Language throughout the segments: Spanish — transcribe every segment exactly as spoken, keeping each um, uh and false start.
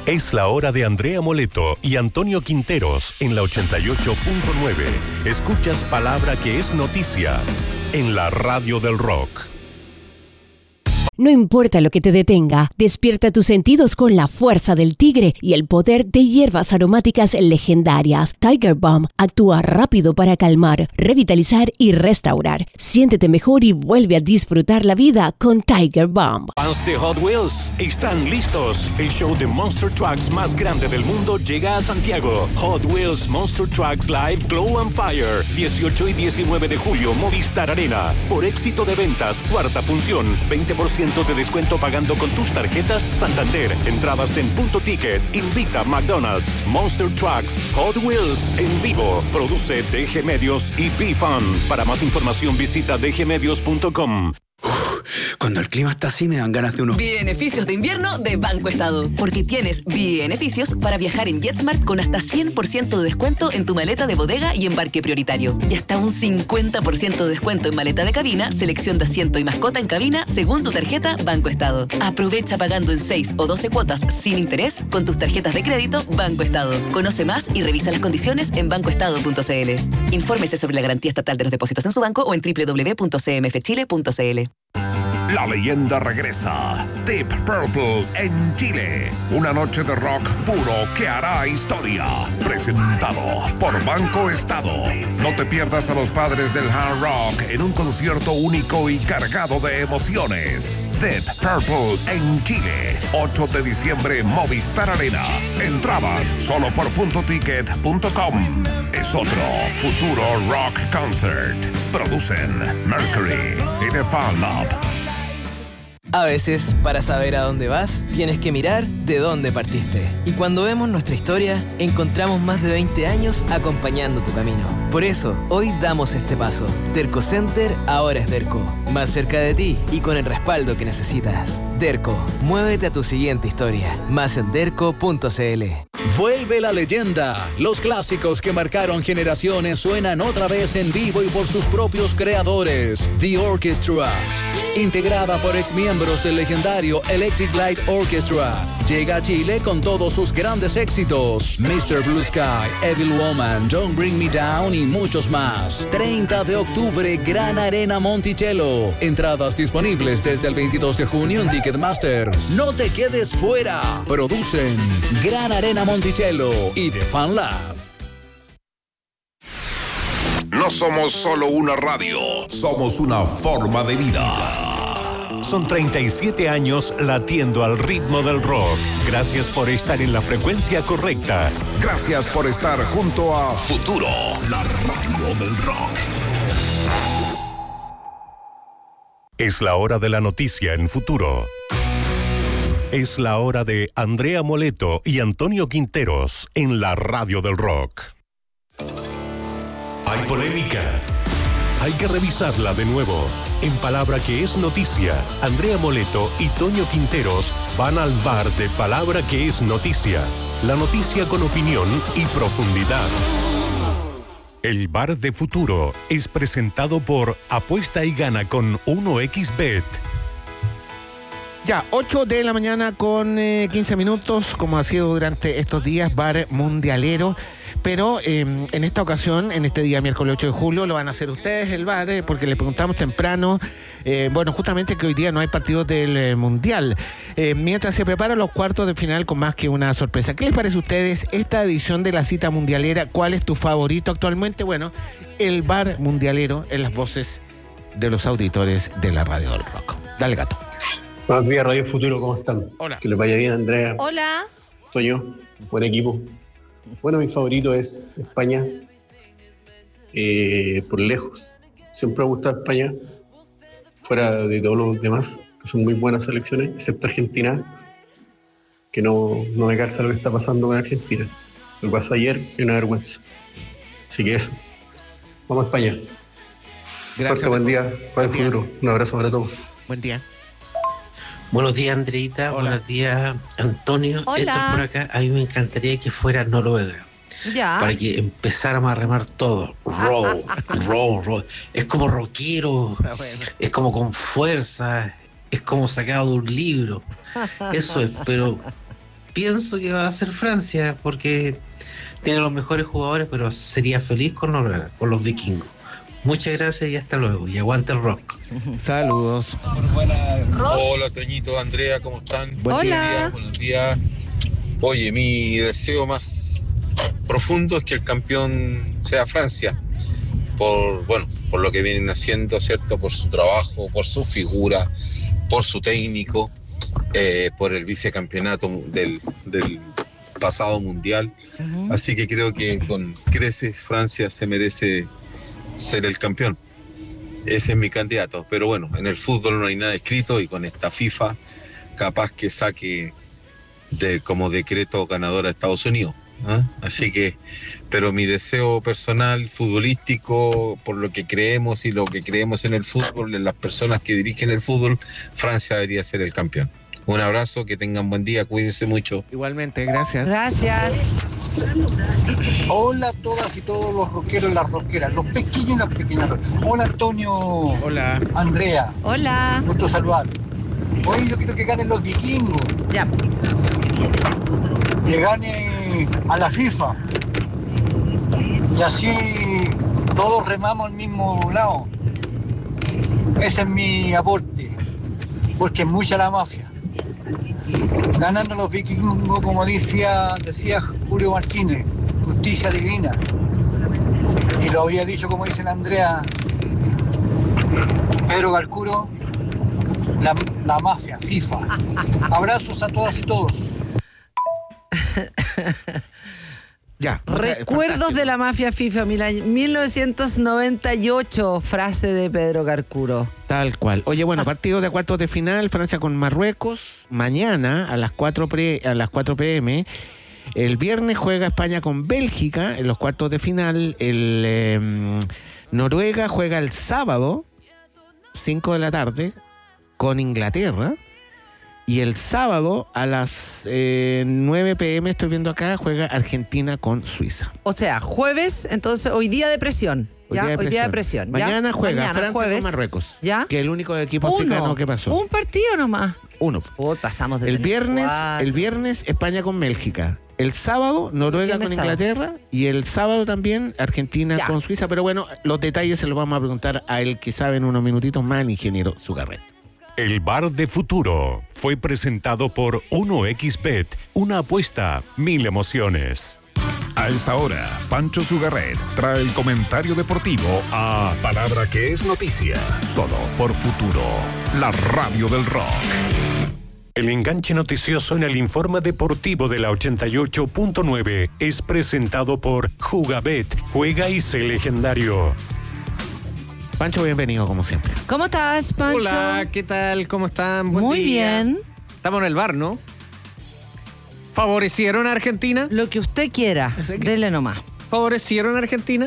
Es la hora de Andrea Moleto y Antonio Quinteros en la ochenta y ocho punto nueve. Escuchas palabra que es noticia en la radio del rock. No importa lo que te detenga, despierta tus sentidos con la fuerza del tigre y el poder de hierbas aromáticas legendarias. Tiger Balm actúa rápido para calmar, revitalizar y restaurar. Siéntete mejor y vuelve a disfrutar la vida con Tiger Balm. Fans de Hot Wheels están listos. El show de Monster Trucks más grande del mundo llega a Santiago. Hot Wheels Monster Trucks Live Glow and Fire. dieciocho y diecinueve de julio, Movistar Arena. Por éxito de ventas, cuarta función. veinte por ciento de descuento pagando con tus tarjetas Santander. Entradas en Punto Ticket. Invita McDonald's. Monster Trucks Hot Wheels en vivo. Produce D G Medios y B-Fun. Para más información visita d g medios punto com. Cuando el clima está así me dan ganas de unos beneficios de invierno de Banco Estado. Porque tienes beneficios para viajar en JetSmart con hasta cien por ciento de descuento en tu maleta de bodega y embarque prioritario. Y hasta un cincuenta por ciento de descuento en maleta de cabina, selección de asiento y mascota en cabina según tu tarjeta Banco Estado. Aprovecha pagando en seis o doce cuotas sin interés con tus tarjetas de crédito Banco Estado. Conoce más y revisa las condiciones en banco estado punto c l. Infórmese sobre la garantía estatal de los depósitos en su banco o en doble u doble u doble u punto c m f chile punto c l. La leyenda regresa. Deep Purple en Chile. Una noche de rock puro que hará historia. Presentado por Banco Estado. No te pierdas a los padres del hard rock en un concierto único y cargado de emociones. Deep Purple en Chile. ocho de diciembre, Movistar Arena. Entradas solo por punto ticket punto com. Es otro futuro rock concert. Producen Mercury y The Fan Lab. A veces, para saber a dónde vas, tienes que mirar de dónde partiste. Y cuando vemos nuestra historia, encontramos más de veinte años acompañando tu camino. Por eso, hoy damos este paso. Derco Center ahora es Derco. Más cerca de ti y con el respaldo que necesitas. Derco, muévete a tu siguiente historia. Más en derco punto c l. Vuelve la leyenda. Los clásicos que marcaron generaciones suenan otra vez en vivo y por sus propios creadores. The Orchestra. Integrada por exmiembros del legendario Electric Light Orchestra, llega a Chile con todos sus grandes éxitos: mister Blue Sky, Evil Woman, Don't Bring Me Down y muchos más. treinta de octubre, Gran Arena Monticello. Entradas disponibles desde el veintidós de junio en Ticketmaster. No te quedes fuera. Producen Gran Arena Monticello y The Fan Lab. No somos solo una radio, somos una forma de vida. Son treinta y siete años latiendo al ritmo del rock. Gracias por estar en la frecuencia correcta. Gracias por estar junto a Futuro, la radio del rock. Es la hora de la noticia en Futuro. Es la hora de Andrea Moleto y Antonio Quinteros en la radio del rock. Hay polémica. Hay que revisarla de nuevo. En palabra que es noticia, Andrea Moleto y Toño Quinteros van al bar de palabra que es noticia. La noticia con opinión y profundidad. El bar de Futuro es presentado por Apuesta y Gana con uno equis bet. Ya, ocho de la mañana con eh, quince minutos, como ha sido durante estos días, bar mundialero. Pero eh, en esta ocasión, en este día miércoles ocho de julio, lo van a hacer ustedes el bar, eh, porque le preguntamos temprano, eh, bueno, justamente que hoy día no hay partidos del eh, Mundial. Eh, mientras se preparan los cuartos de final con más que una sorpresa. ¿Qué les parece a ustedes esta edición de la cita mundialera? ¿Cuál es tu favorito actualmente? Bueno, el bar mundialero en las voces de los auditores de la radio del rock. Dale, gato. Buenos días, Radio Futuro, ¿cómo están? Hola. Que les vaya bien, Andrea. Hola. Toño, buen equipo. Bueno, mi favorito es España, eh, por lejos. Siempre me gusta España, fuera de todos los demás, que son muy buenas selecciones, excepto Argentina, que no, no me calza lo que está pasando con Argentina. Lo que pasó ayer es una vergüenza. Así que eso. Vamos a España. Gracias. Fuerte, buen día, para el futuro. Un abrazo para todos. Buen día. Buenos días, Andreita. Hola. Buenos días, Antonio. Hola. Esto por acá. A mí me encantaría que fuera Noruega. Ya. Para que empezáramos a remar todo. Roll, roll, roll. Es como rockero. Ah, bueno. Es como con fuerza. Es como sacado de un libro. Eso es, pero pienso que va a ser Francia porque tiene los mejores jugadores, pero sería feliz con Noruega, con los vikingos. Muchas gracias y hasta luego. Y aguante el rock. Saludos. Hola, Toñito, Andrea, ¿cómo están? Buen Hola. Día, buenos días. Oye, mi deseo más profundo es que el campeón sea Francia. Por, bueno, por lo que vienen haciendo, ¿cierto? Por su trabajo, por su figura, por su técnico, eh, por el vicecampeonato del, del pasado mundial. Uh-huh. Así que creo que con creces Francia se merece ser el campeón. Ese es mi candidato. Pero bueno, en el fútbol no hay nada escrito y con esta FIFA capaz que saque de, como decreto ganador a Estados Unidos. ¿Ah? Así que, pero mi deseo personal, futbolístico, por lo que creemos y lo que creemos en el fútbol, en las personas que dirigen el fútbol, Francia debería ser el campeón. Un abrazo, que tengan buen día, cuídense mucho. Igualmente, gracias. Gracias. Hola a todas y todos los rockeros y las rockeras, los pequeños y las pequeñas. Hola Antonio. Hola. Andrea. Hola. Gusto saludar. Hoy yo quiero que ganen los vikingos. Ya. Que gane a la FIFA. Y así todos remamos al mismo lado. Ese es mi aporte. Porque es mucha la mafia. Ganando los vikingos, como decía, decía Julio Martínez, justicia divina. Y lo había dicho, como dice la Andrea, Pedro Garcuro, la, la mafia, FIFA. Abrazos a todas y todos. Ya. Recuerdos de la mafia FIFA, mil novecientos noventa y ocho, frase de Pedro Garcuro. Tal cual. Oye, bueno, partido de cuartos de final, Francia con Marruecos, mañana a las cuatro a las cuatro pe eme. El viernes juega España con Bélgica en los cuartos de final. El eh, Noruega juega el sábado, cinco de la tarde, con Inglaterra. Y el sábado a las eh, nueve pe eme, estoy viendo acá, juega Argentina con Suiza. O sea, jueves, entonces hoy día de presión. Hoy, ¿ya? día, de hoy presión. día de presión. Mañana ¿ya? juega Mañana, Francia jueves. con Marruecos. ¿Ya? Que es el único equipo Uno. africano que pasó. Un partido nomás. Uno. Oh, pasamos de el tener viernes, cuatro. el viernes España con Bélgica. El sábado Noruega con Inglaterra. Sábado. Y el sábado también Argentina ya. con Suiza. Pero bueno, los detalles se los vamos a preguntar a él que sabe en unos minutitos más, el ingeniero Zugarret. El Bar de Futuro fue presentado por uno equis bet, una apuesta, mil emociones. A esta hora, Pancho Zugarret trae el comentario deportivo a Palabra que es noticia, solo por Futuro, la radio del rock. El enganche noticioso en el informe deportivo de la ochenta y ocho punto nueve es presentado por Jugabet, juega y sé legendario. Pancho, bienvenido como siempre. ¿Cómo estás, Pancho? Hola, ¿qué tal? ¿Cómo están? Buen Muy día. bien. Estamos en el bar, ¿no? ¿Favorecieron a Argentina? Lo que usted quiera, dele nomás. ¿Favorecieron a Argentina?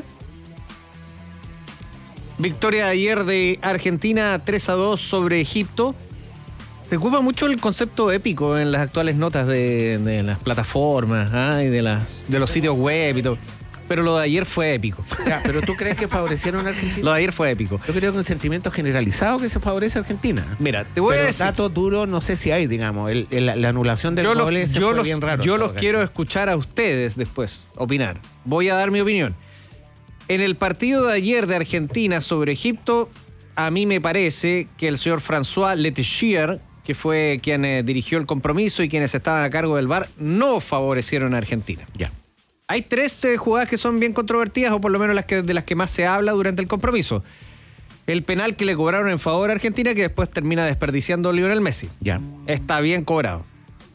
Victoria de ayer de Argentina tres a dos sobre Egipto. Se ocupa mucho el concepto épico en las actuales notas de, de las plataformas, ¿ah? y de, las, de los sitios web y todo. Pero lo de ayer fue épico. Ya, pero ¿tú crees que favorecieron a Argentina? Lo de ayer fue épico. Yo creo que un sentimiento generalizado que se favorece a Argentina. Mira, te voy pero a decir. datos duros no sé si hay, digamos. El, el, la anulación del gol ese fue los, bien raro. Yo los quiero escuchar a ustedes después, opinar. Voy a dar mi opinión. En el partido de ayer de Argentina sobre Egipto, a mí me parece que el señor François Letelier, que fue quien eh, dirigió el compromiso y quienes estaban a cargo del V A R, no favorecieron a Argentina. Ya. Hay tres eh, jugadas que son bien controvertidas, o por lo menos las que, de las que más se habla durante el compromiso. El penal que le cobraron en favor a Argentina, que después termina desperdiciando Lionel Messi. Ya. Está bien cobrado.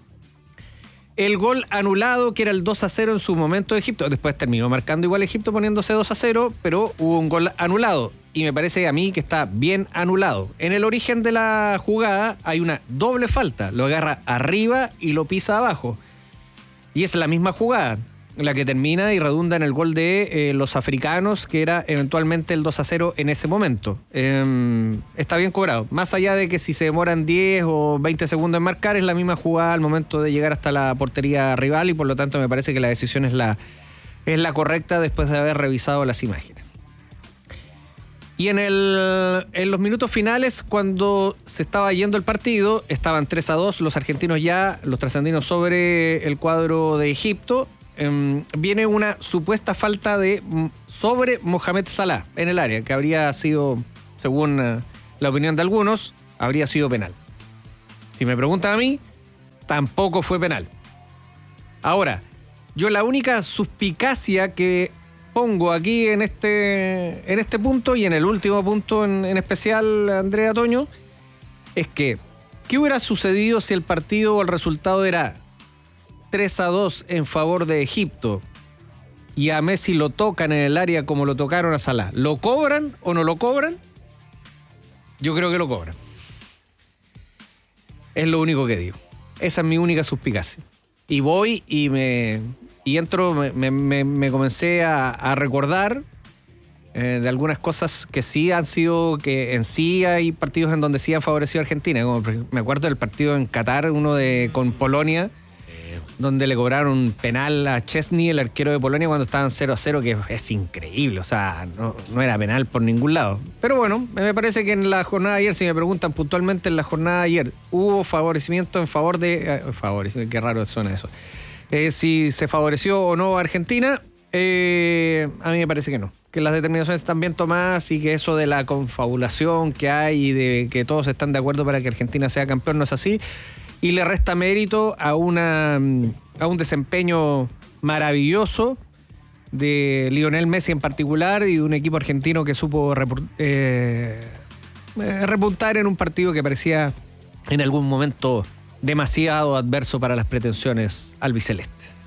El gol anulado, que era el dos a cero en su momento de Egipto. Después terminó marcando igual Egipto poniéndose dos a cero, pero hubo un gol anulado. Y me parece a mí que está bien anulado. En el origen de la jugada hay una doble falta. Lo agarra arriba y lo pisa abajo. Y es la misma jugada la que termina y redunda en el gol de eh, los africanos, que era eventualmente el dos a cero en ese momento. Eh, está bien cobrado. Más allá de que si se demoran diez o veinte segundos en marcar, es la misma jugada al momento de llegar hasta la portería rival, y por lo tanto me parece que la decisión es la, es la correcta después de haber revisado las imágenes. Y en, el, en los minutos finales, cuando se estaba yendo el partido, estaban tres a dos los argentinos ya, los trasandinos sobre el cuadro de Egipto. Eh, viene una supuesta falta de sobre Mohamed Salah en el área, que habría sido, según uh, la opinión de algunos, habría sido penal. Si me preguntan a mí, tampoco fue penal. Ahora, yo la única suspicacia que pongo aquí en este, en este punto y en el último punto en, en especial, Andrea Toño, es que, ¿qué hubiera sucedido si el partido o el resultado era tres a dos en favor de Egipto y a Messi lo tocan en el área como lo tocaron a Salah? ¿Lo cobran o no lo cobran? Yo creo que lo cobran. Es lo único que digo. Esa es mi única suspicacia. Y voy y me... Y entro, me, me, me comencé a, a recordar eh, de algunas cosas que sí han sido, que en sí hay partidos en donde sí han favorecido a Argentina. Como me acuerdo del partido en Qatar, uno de con Polonia, donde le cobraron un penal a Chesney, el arquero de Polonia, cuando estaban cero a cero, que es increíble. O sea, no, no era penal por ningún lado. Pero bueno, me parece que en la jornada de ayer, si me preguntan puntualmente, en la jornada de ayer, ¿hubo favorecimiento en favor de... Eh, favorecimiento, qué raro suena eso. Eh, si se favoreció o no a Argentina, eh, a mí me parece que no. Que las determinaciones están bien tomadas y que eso de la confabulación que hay y de que todos están de acuerdo para que Argentina sea campeón no es así. Y le resta mérito a, una, a un desempeño maravilloso de Lionel Messi en particular y de un equipo argentino que supo repu- eh, repuntar en un partido que parecía en algún momento demasiado adverso para las pretensiones albicelestes.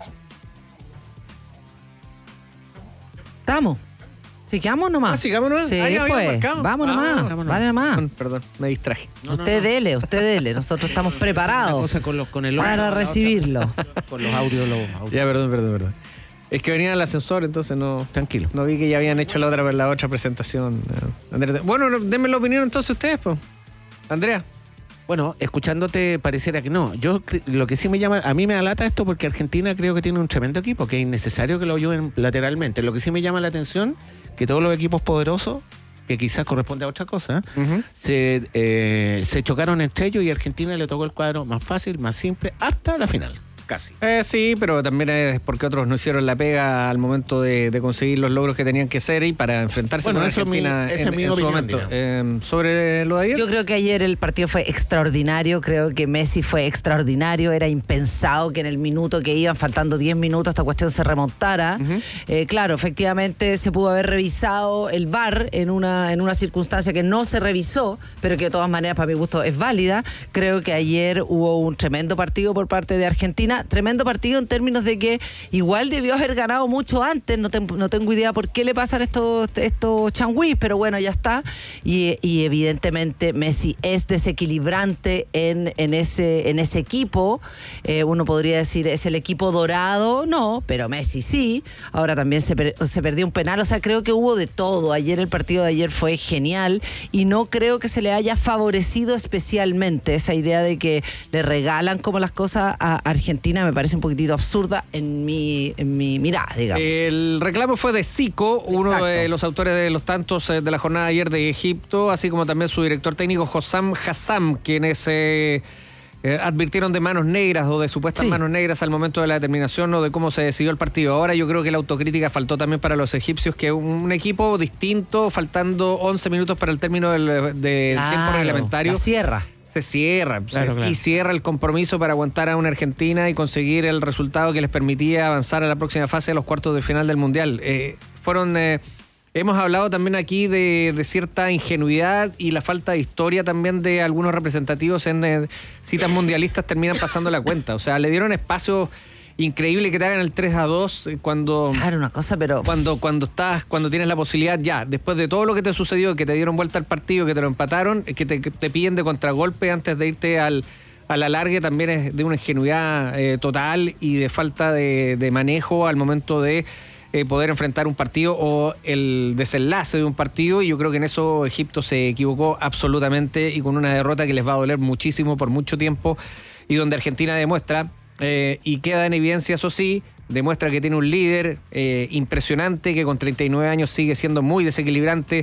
¿Estamos? ¿Sigamos nomás? Ah, sigamos nomás. Sí, ah, ya, pues. Vamos nomás. Vámonos. Vale nomás. Perdón, me distraje. No, usted no, no. dele, usted dele. Nosotros estamos preparados cosa con los, con el para otro, recibirlo. Con los audios. Los audios. Ya, perdón, perdón, perdón. Es que venía en el ascensor, entonces no... Tranquilo. No vi que ya habían hecho la otra, la otra presentación. Andrea. Bueno, denme la opinión entonces ustedes, pues. Andrea. Bueno, escuchándote pareciera que no. Yo lo que sí me llama, a mí me alata esto porque Argentina creo que tiene un tremendo equipo, que es innecesario que lo ayuden lateralmente. Lo que sí me llama la atención, que todos los equipos poderosos, que quizás corresponde a otra cosa, uh-huh. se, eh, se chocaron entre ellos y a Argentina le tocó el cuadro más fácil, más simple, hasta la final. Casi. Eh, sí, pero también es porque otros no hicieron la pega al momento de, de conseguir los logros que tenían que ser y para enfrentarse bueno, con eso Argentina es mi, esa en, es mi en opinión, su momento. Eh, sobre lo de ayer. Yo creo que ayer el partido fue extraordinario. Creo que Messi fue extraordinario. Era impensado que en el minuto que iban, faltando diez minutos, esta cuestión se remontara. Uh-huh. Eh, claro, efectivamente se pudo haber revisado el V A R en una, en una circunstancia que no se revisó, pero que de todas maneras, para mi gusto, es válida. Creo que ayer hubo un tremendo partido por parte de Argentina. Tremendo partido en términos de que igual debió haber ganado mucho antes, no, te, no tengo idea por qué le pasan estos, estos changüís, pero bueno, ya está. Y, y evidentemente Messi es desequilibrante en, en, ese, en ese equipo. Eh, uno podría decir, ¿es el equipo dorado? No, pero Messi sí. Ahora también se, per, se perdió un penal, o sea, creo que hubo de todo. Ayer el partido de ayer fue genial y no creo que se le haya favorecido especialmente esa idea de que le regalan como las cosas a Argentina. Me parece un poquito absurda en mi, en mi mirada, digamos. El reclamo fue de Zico, uno Exacto. de los autores de los tantos de la jornada de ayer de Egipto, así como también su director técnico Hossam Hassam, quienes eh, eh, advirtieron de manos negras o de supuestas sí. manos negras al momento de la determinación o de cómo se decidió el partido. Ahora yo creo que la autocrítica faltó también para los egipcios, que un equipo distinto, faltando once minutos para el término del, del claro, tiempo reglamentario. La cierra. Se cierra, claro, se, claro. y cierra el compromiso para aguantar a una Argentina y conseguir el resultado que les permitía avanzar a la próxima fase de los cuartos de final del Mundial. Eh, fueron, eh, hemos hablado también aquí de, de cierta ingenuidad y la falta de historia también de algunos representativos en eh, citas mundialistas terminan pasando la cuenta. O sea, le dieron espacio increíble que te hagan el tres a dos cuando... Claro, una cosa, pero... Cuando, cuando estás, cuando tienes la posibilidad ya, después de todo lo que te sucedió, que te dieron vuelta al partido, que te lo empataron, que te, que te piden de contragolpe antes de irte al, al alargue, también es de una ingenuidad eh, total y de falta de, de manejo al momento de eh, poder enfrentar un partido o el desenlace de un partido, y yo creo que en eso Egipto se equivocó absolutamente y con una derrota que les va a doler muchísimo por mucho tiempo y donde Argentina demuestra... Eh, y queda en evidencia, eso sí, demuestra que tiene un líder eh, impresionante, que con treinta y nueve años sigue siendo muy desequilibrante,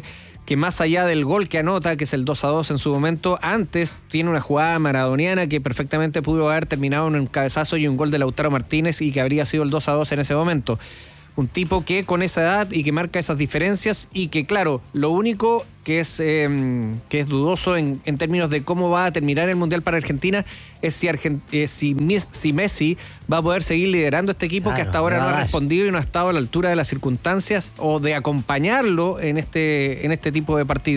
que más allá del gol que anota, que es el dos a dos en su momento, antes tiene una jugada maradoniana que perfectamente pudo haber terminado en un cabezazo y un gol de Lautaro Martínez y que habría sido el dos a dos en ese momento. Un tipo que con esa edad y que marca esas diferencias y que, claro, lo único que es, eh, que es dudoso en, en términos de cómo va a terminar el Mundial para Argentina es si, Argent- eh, si, si Messi va a poder seguir liderando este equipo, claro, que hasta ahora no ha respondido y no ha estado a la altura de las circunstancias o de acompañarlo en este, en este tipo de partidos.